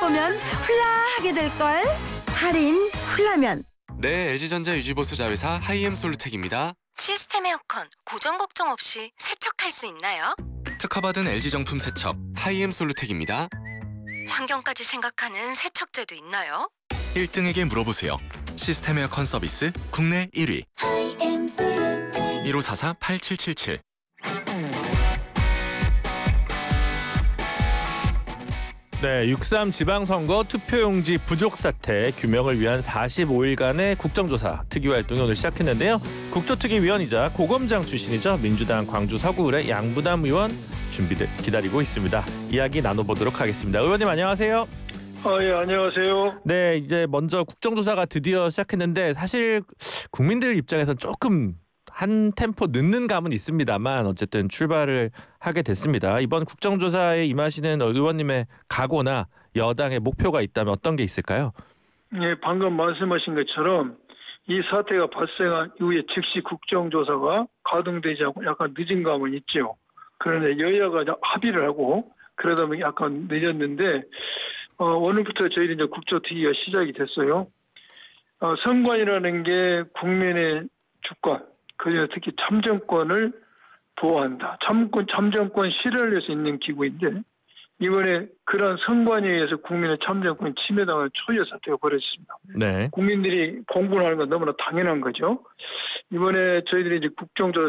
오면 훌라하게 될걸. 할인 훌라면. 네, LG전자 유지보수 자회사 하이엠솔루텍입니다. 시스템 에어컨 고장 걱정 없이 세척할 수 있나요? 특허받은 LG 정품 세척 하이엠솔루텍입니다. 환경까지 생각하는 세척제도 있나요? 1등에게 물어보세요. 시스템 에어컨 서비스 국내 1위. 1544-8777. 네, 6.3 지방선거 투표용지 부족 사태 규명을 위한 45일간의 국정조사 특위활동이 오늘 시작했는데요. 국조특위위원이자 고검장 출신이죠. 민주당 광주 서구을의 양부남 의원 기다리고 있습니다. 이야기 나눠보도록 하겠습니다. 의원님 안녕하세요. 예, 안녕하세요. 네, 이제 먼저 국정조사가 드디어 시작했는데 사실 국민들 입장에선 조금 한 템포 늦는 감은 있습니다만 어쨌든 출발을 하게 됐습니다. 이번 국정조사에 임하시는 의원님의 각오나 여당의 목표가 있다면 어떤 게 있을까요? 예, 방금 말씀하신 것처럼 이 사태가 발생한 이후에 즉시 국정조사가 가동되지 않고 약간 늦은 감은 있죠. 그런데 여야가 합의를 하고 그러다 보니 약간 늦었는데 오늘부터 저희는 이제 국조특위가 시작이 됐어요. 선관위라는 게 국민의 주권, 그중에 특히 참정권을 보호한다. 참정권 실현을 위해서 있는 기구인데 이번에 그런 선관위에 의해서 국민의 참정권 침해당한 초유의 사태가 벌어졌습니다. 네. 국민들이 공분하는 건 너무나 당연한 거죠. 이번에 저희들이 이제 국정조사